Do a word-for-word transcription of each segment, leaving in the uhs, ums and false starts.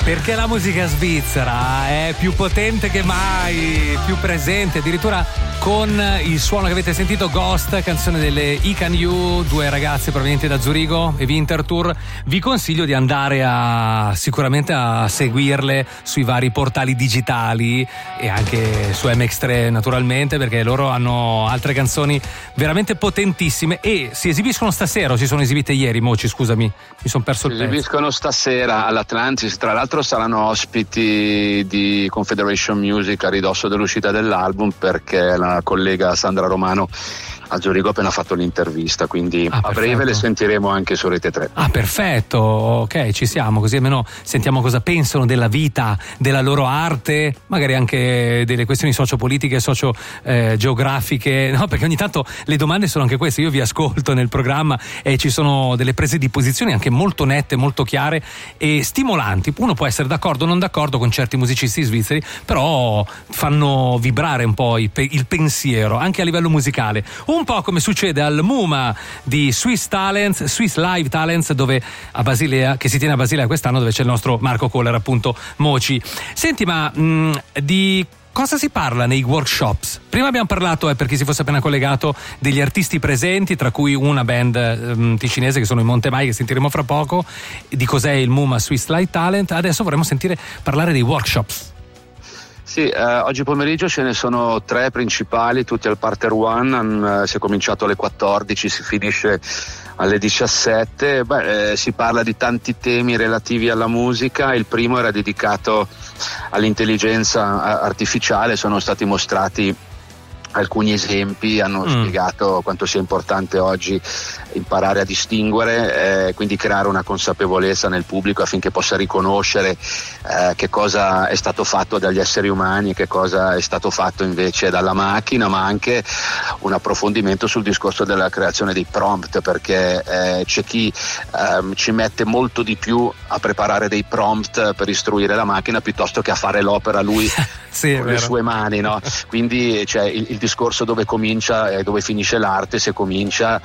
Perché la musica svizzera è più potente che mai, più presente, addirittura con il suono che avete sentito, Ghost, canzone delle I Can You, due ragazze provenienti da Zurigo e Winterthur. Vi consiglio di andare a sicuramente a seguirle sui vari portali digitali e anche su M X tre naturalmente, perché loro hanno altre canzoni veramente potentissime e si esibiscono stasera o si sono esibite ieri, Moci, scusami, mi sono perso il pezzo. Si esibiscono stasera all'Atlantis, tra l'altro saranno ospiti di Confederation Music a ridosso dell'uscita dell'album, perché la collega Sandra Romano a Zurigo ha appena fatto l'intervista, quindi ah, a breve le sentiremo anche su Rete tre. Ah, perfetto, ok, ci siamo, così almeno sentiamo cosa pensano della vita, della loro arte, magari anche delle questioni sociopolitiche, socio-geografiche, eh, no? Perché ogni tanto le domande sono anche queste, io vi ascolto nel programma e ci sono delle prese di posizione anche molto nette, molto chiare e stimolanti. Uno può essere d'accordo o non d'accordo con certi musicisti svizzeri, però fanno vibrare un po' il pensiero, anche a livello musicale. Un po' come succede al MUMA di Swiss Talents, Swiss Live Talents, dove a Basilea, che si tiene a Basilea quest'anno, dove c'è il nostro Marco Kohler, appunto, Moci. Senti, ma mh, di cosa si parla nei workshops? Prima abbiamo parlato, eh, per chi si fosse appena collegato, degli artisti presenti, tra cui una band um, ticinese che sono i Montemai, che sentiremo fra poco, di cos'è il MUMA Swiss Live Talent. Adesso vorremmo sentire parlare dei workshops. Sì, eh, oggi pomeriggio ce ne sono tre principali, tutti al Parter One, eh, si è cominciato alle quattordici, si finisce alle diciassette. Beh, eh, si parla di tanti temi relativi alla musica. Il primo era dedicato all'intelligenza artificiale, sono stati mostrati alcuni esempi, hanno mm. spiegato quanto sia importante oggi imparare a distinguere, eh, quindi creare una consapevolezza nel pubblico affinché possa riconoscere eh, che cosa è stato fatto dagli esseri umani e che cosa è stato fatto invece dalla macchina, ma anche un approfondimento sul discorso della creazione dei prompt, perché eh, c'è chi ehm, ci mette molto di più a preparare dei prompt per istruire la macchina piuttosto che a fare l'opera lui sì, con le sue mani, no? Quindi c'è il, il discorso dove comincia e dove finisce l'arte, se comincia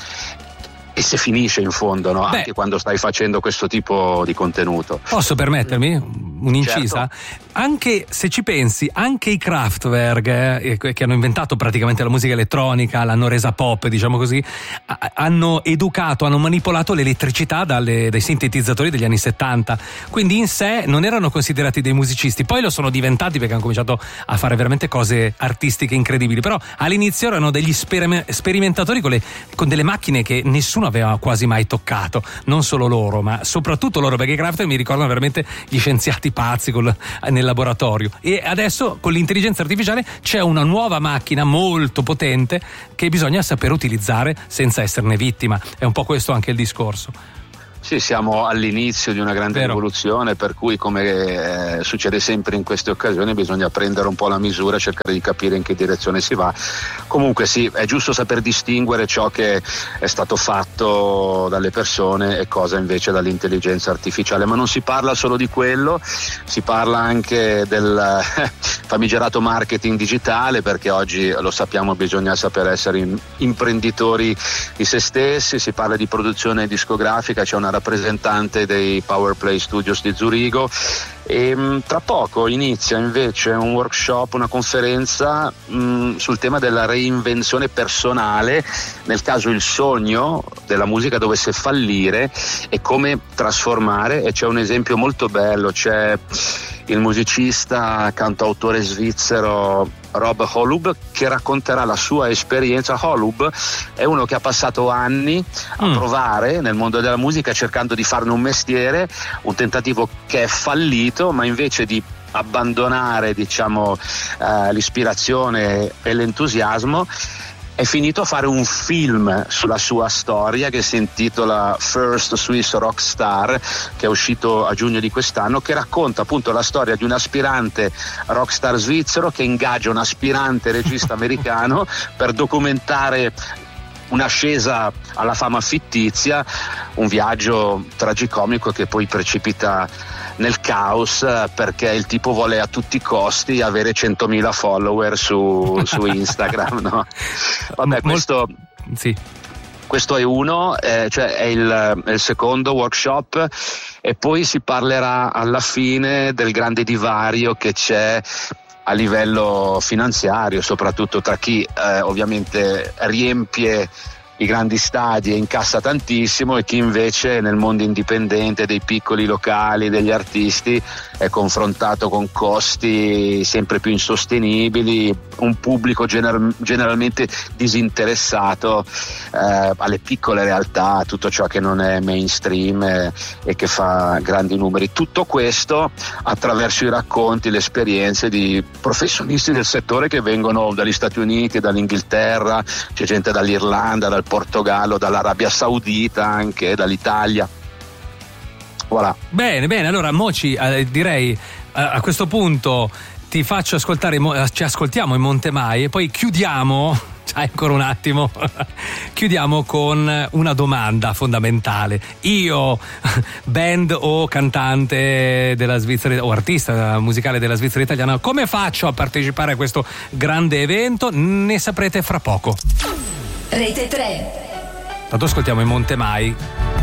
e se finisce in fondo, no? Anche quando stai facendo questo tipo di contenuto. Posso permettermi un'incisa? Certo. Anche se ci pensi, anche i Kraftwerk, eh, che hanno inventato praticamente la musica elettronica, l'hanno resa pop, diciamo così, a- hanno educato, hanno manipolato l'elettricità dalle, dai sintetizzatori degli anni settanta, quindi in sé non erano considerati dei musicisti, poi lo sono diventati perché hanno cominciato a fare veramente cose artistiche incredibili, però all'inizio erano degli sper- sperimentatori con, le, con delle macchine che nessuno aveva quasi mai toccato, non solo loro, ma soprattutto loro, perché i Kraftwerk mi ricordano veramente gli scienziati pazzi col, nel laboratorio. E adesso con l'intelligenza artificiale c'è una nuova macchina molto potente che bisogna saper utilizzare senza esserne vittima. È un po' questo anche il discorso. Sì, siamo all'inizio di una grande Vero. rivoluzione, per cui, come eh, succede sempre in queste occasioni, bisogna prendere un po' la misura, cercare di capire in che direzione si va. Comunque sì, è giusto saper distinguere ciò che è stato fatto dalle persone e cosa invece dall'intelligenza artificiale, ma non si parla solo di quello, si parla anche del famigerato marketing digitale, perché oggi, lo sappiamo, bisogna saper essere imprenditori di se stessi, si parla di produzione discografica, c'è una rappresentante dei Powerplay Studios di Zurigo e mh, tra poco inizia invece un workshop, una conferenza mh, sul tema della reinvenzione personale, nel caso il sogno della musica dovesse fallire e come trasformare, e c'è un esempio molto bello, c'è il musicista, cantautore svizzero Rob Holub che racconterà la sua esperienza. Holub è uno che ha passato anni a mm. provare nel mondo della musica cercando di farne un mestiere, un tentativo che è fallito, ma invece di abbandonare, diciamo, eh, l'ispirazione e l'entusiasmo, è finito a fare un film sulla sua storia che si intitola First Swiss Rockstar, che è uscito a giugno di quest'anno, che racconta appunto la storia di un aspirante rockstar svizzero che ingaggia un aspirante regista americano per documentare un'ascesa alla fama fittizia, un viaggio tragicomico che poi precipita nel caos perché il tipo vuole a tutti i costi avere centomila follower su, su Instagram, no? Vabbè, questo, sì. questo è uno, eh, cioè è il, è il secondo workshop, e poi si parlerà alla fine del grande divario che c'è a livello finanziario, soprattutto tra chi eh, ovviamente riempie i grandi stadi e incassa tantissimo, e chi invece nel mondo indipendente dei piccoli locali, degli artisti, è confrontato con costi sempre più insostenibili, un pubblico gener- generalmente disinteressato eh, alle piccole realtà, a tutto ciò che non è mainstream eh, e che fa grandi numeri. Tutto questo attraverso i racconti, le esperienze di professionisti del settore che vengono dagli Stati Uniti, dall'Inghilterra, c'è gente dall'Irlanda, dal Portogallo, dall'Arabia Saudita, anche dall'Italia. Voilà. Bene, bene, allora Moci, eh, direi eh, a questo punto ti faccio ascoltare, ci ascoltiamo in Montemai e poi chiudiamo, c'hai ancora un attimo, chiudiamo con una domanda fondamentale. Io, band o cantante della Svizzera o artista musicale della Svizzera italiana, come faccio a partecipare a questo grande evento? Ne saprete fra poco. Rete tre. Tanto ascoltiamo in Montemai,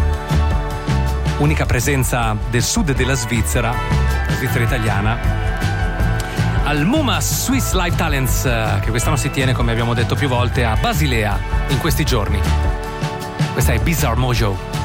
unica presenza del sud della Svizzera, la Svizzera italiana, al MUMA Swiss Live Talents, che quest'anno si tiene, come abbiamo detto più volte, a Basilea in questi giorni. Questa è Bizarre Mojo.